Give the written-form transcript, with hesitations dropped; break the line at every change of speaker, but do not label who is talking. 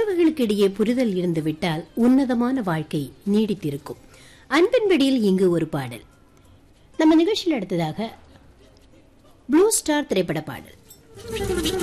உறவுகளுக்கு இடையே புரிதல் இருந்து விட்டால் உன்னதமான வாழ்க்கை நீடித்திருக்கும். அன்பின் வெடியில் இங்கு ஒரு பாடல். நம்ம நிகழ்ச்சியில் அடுத்ததாக ப்ளூ ஸ்டார் திரைப்பட பாடல்.